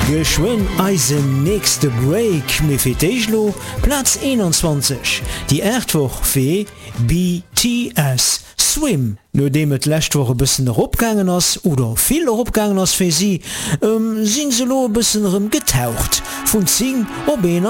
Geschwind Eisen nächste Break Mefetelo Platz 21. Die Erdwoch für BTS Swim. Nur dem et Lächtwoche bisssen opgangen ass oder viel opgangen ass fir sie, sind se lo bisssen getaucht. Vun Zing op